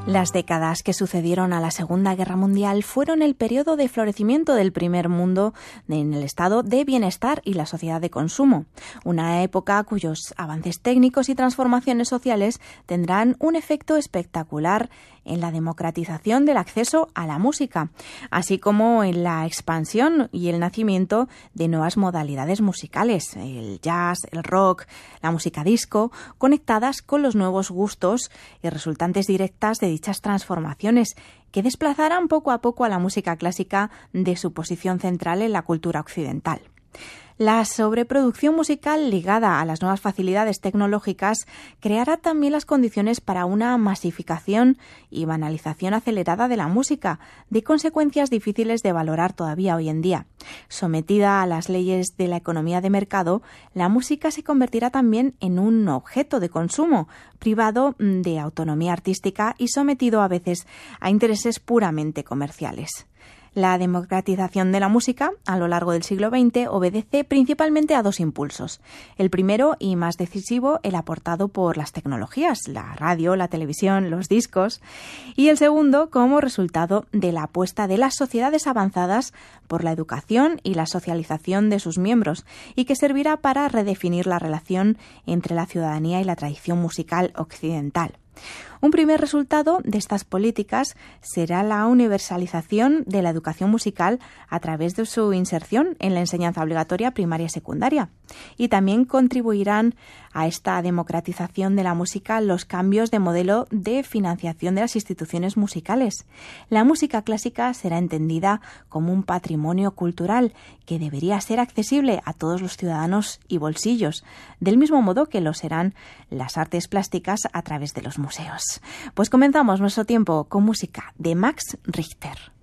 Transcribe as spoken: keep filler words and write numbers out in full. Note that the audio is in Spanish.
Las décadas que sucedieron a la Segunda Guerra Mundial fueron el periodo de florecimiento del primer mundo en el estado de bienestar y la sociedad de consumo, una época cuyos avances técnicos y transformaciones sociales tendrán un efecto espectacular en la democratización del acceso a la música, así como en la expansión y el nacimiento de nuevas modalidades musicales, el jazz, el rock, la música disco, conectadas con los nuevos gustos y resultantes directas de dichas transformaciones que desplazarán poco a poco a la música clásica de su posición central en la cultura occidental. La sobreproducción musical ligada a las nuevas facilidades tecnológicas creará también las condiciones para una masificación y banalización acelerada de la música, de consecuencias difíciles de valorar todavía hoy en día. Sometida a las leyes de la economía de mercado, la música se convertirá también en un objeto de consumo, privado de autonomía artística y sometido a veces a intereses puramente comerciales. La democratización de la música a lo largo del siglo veinte obedece principalmente a dos impulsos. El primero y más decisivo, el aportado por las tecnologías, la radio, la televisión, los discos. Y el segundo, como resultado de la apuesta de las sociedades avanzadas por la educación y la socialización de sus miembros, y que servirá para redefinir la relación entre la ciudadanía y la tradición musical occidental. Un primer resultado de estas políticas será la universalización de la educación musical a través de su inserción en la enseñanza obligatoria primaria y secundaria. Y también contribuirán a esta democratización de la música los cambios de modelo de financiación de las instituciones musicales. La música clásica será entendida como un patrimonio cultural que debería ser accesible a todos los ciudadanos y bolsillos, del mismo modo que lo serán las artes plásticas a través de los museos. Pues comenzamos nuestro tiempo con música de Max Richter.